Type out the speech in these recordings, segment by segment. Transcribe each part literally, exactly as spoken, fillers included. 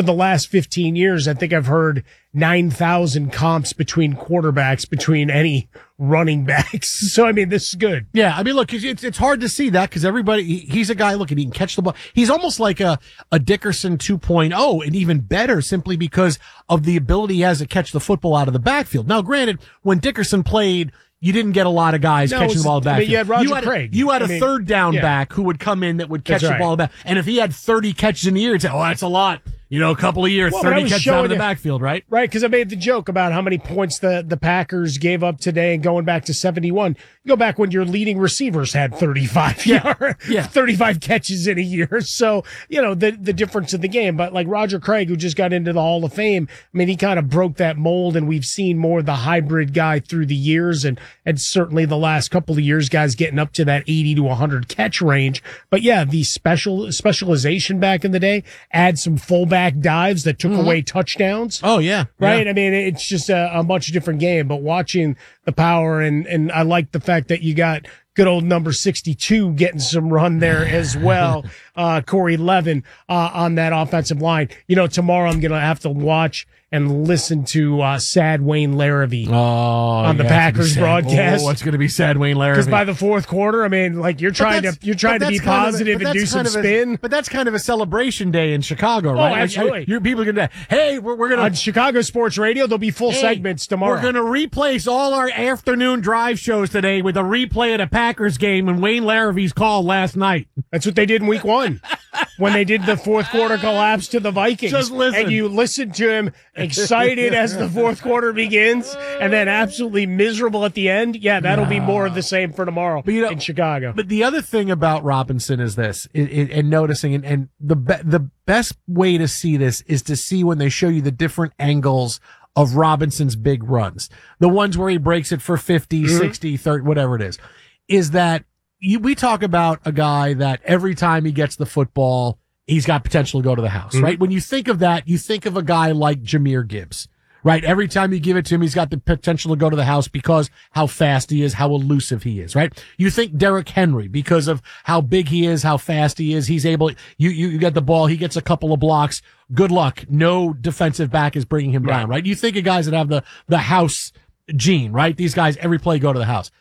for the last fifteen years, I think I've heard nine thousand comps between quarterbacks, between any running backs. So, I mean, this is good. Yeah, I mean, look, it's it's hard to see that because everybody, he, he's a guy, look, he can catch the ball. He's almost like a, a Dickerson two point oh, and even better simply because of the ability he has to catch the football out of the backfield. Now, granted, when Dickerson played, you didn't get a lot of guys no, catching the ball back. I mean, you had Roger you had, Craig. You had I a mean, third down yeah. back who would come in that would catch That's the right. ball back. And if he had thirty catches in the year, you'd say, oh, that's a lot. You know, a couple of years, Well, but I thirty was catches out of the showing you- backfield, right? Right, because I made the joke about how many points the, the Packers gave up today and going back to seventy-one. You go back when your leading receivers had thirty-five Yeah, yard, yeah. thirty-five catches in a year. So, you know, the the difference of the game. But like Roger Craig, who just got into the Hall of Fame, I mean, he kind of broke that mold, and we've seen more of the hybrid guy through the years, and, and certainly the last couple of years, guys getting up to that eighty to one hundred catch range. But yeah, the special specialization back in the day, add some fullback dives that took Mm-hmm. away touchdowns. Oh, yeah. Right. Yeah. I mean, it's just a, a much different game, but watching the power and, and I like the fact that you got good old number sixty-two getting some run there as well. uh, Corey Levin, uh, on that offensive line. You know, tomorrow I'm going to have to watch and listen to, uh, sad Wayne Larrivee Oh, on the yeah, Packers it's gonna be sad. broadcast. Oh, it's going to be sad, Wayne Larrivee. Because by the fourth quarter, I mean, like you're trying to, that's- you're trying but to be that's kind of a- positive but and do that's some kind of a- spin. But that's kind of a celebration day in Chicago, right? Like, absolutely. your people are going to, hey, we're, we're going On to, Chicago Sports Radio, there'll be full hey, segments tomorrow. We're going to replace all our afternoon drive shows today with a replay of the Packers game and Wayne Larrivee's call last night. That's what they did in week one when they did the fourth quarter collapse to the Vikings. Just listen. And you listen to him excited as the fourth quarter begins and then absolutely miserable at the end. Yeah, that'll be more of the same for tomorrow But, you know, in Chicago. But the other thing about Robinson is this, i- i- and noticing, and, and the be, the best way to see this is to see when they show you the different angles of Robinson's big runs, the ones where he breaks it for fifty, Mm-hmm. sixty, thirty, whatever it is, is that you, we talk about a guy that every time he gets the football, he's got potential to go to the house, Mm-hmm. right? When you think of that, you think of a guy like Jahmyr Gibbs. Right. Every time you give it to him, he's got the potential to go to the house because how fast he is, how elusive he is. Right. You think Derrick Henry because of how big he is, how fast he is. He's able, you, you, you get the ball. He gets a couple of blocks. Good luck. No defensive back is bringing him down. Right. You think of guys that have the, the house gene, right? These guys, every play go to the house.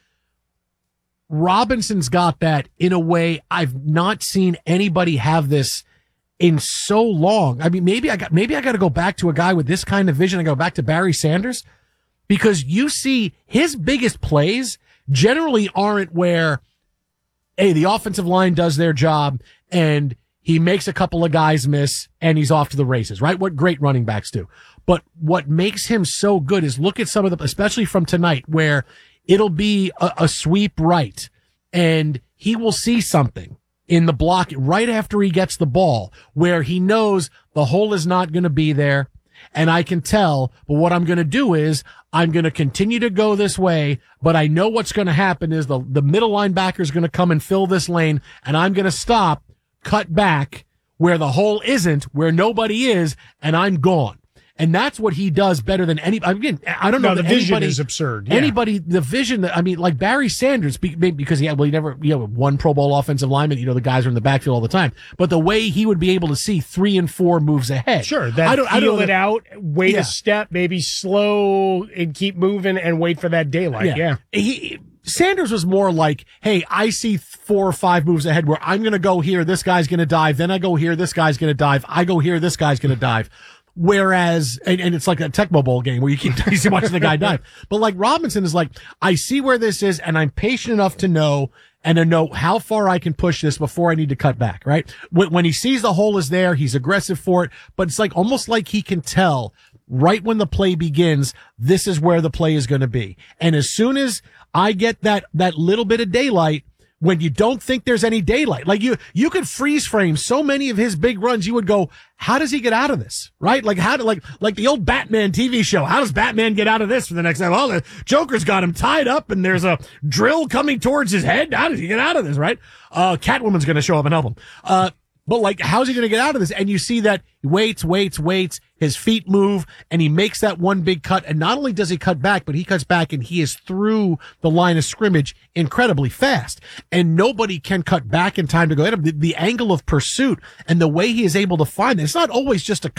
Robinson's got that in a way I've not seen anybody have this in so long. I mean, maybe I got, maybe I got to go back to a guy with this kind of vision. I go back to Barry Sanders because you see his biggest plays generally aren't where, hey, the offensive line does their job and he makes a couple of guys miss and he's off to the races, right? What great running backs do. But what makes him so good is look at some of the, especially from tonight where it'll be a, a sweep right and he will see something in the block right after he gets the ball where he knows the hole is not going to be there. And I can tell, but what I'm going to do is I'm going to continue to go this way, but I know what's going to happen is the, the middle linebacker is going to come and fill this lane and I'm going to stop, cut back where the hole isn't, where nobody is, and I'm gone. And that's what he does better than any. Again, I don't know. No, the that vision anybody, is absurd. Yeah. Anybody, the vision that I mean, like Barry Sanders, be- because he had well, he never, you know, one Pro Bowl offensive lineman. You know, the guys are in the backfield all the time. But the way he would be able to see three and four moves ahead. Sure, that I don't, feel I don't know it that- out, wait Yeah. a step, maybe slow and keep moving and wait for that daylight. Yeah. He, Sanders was more like, hey, I see four or five moves ahead where I'm going to go here. This guy's going to dive. Then I go here. This guy's going to dive. I go here. This guy's going to dive. Whereas, and, and it's like a Tecmo Bowl game where you keep watching the guy dive. But like Robinson is like, I see where this is and I'm patient enough to know and to know how far I can push this before I need to cut back, right? When, when he sees the hole is there, he's aggressive for it, but it's like almost like he can tell right when the play begins, this is where the play is going to be. And as soon as I get that, that little bit of daylight, when you don't think there's any daylight, like you, you could freeze frame so many of his big runs, you would go, how does he get out of this? Right? Like how do, like, like the old Batman T V show. How does Batman get out of this for the next time? Well, the Joker's got him tied up and there's a drill coming towards his head. How does he get out of this? Right? Uh, Catwoman's going to show up and help him. Uh, But like, how's he going to get out of this? And you see that he waits, waits, waits, his feet move, and he makes that one big cut. And not only does he cut back, but he cuts back and he is through the line of scrimmage incredibly fast. And nobody can cut back in time to go at him. The, the angle of pursuit and the way he is able to find it, it's not always just a